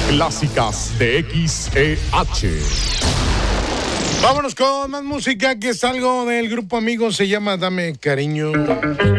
clásicas de XEH. Vámonos con más música, que es algo del grupo Amigos, se llama Dame Cariño.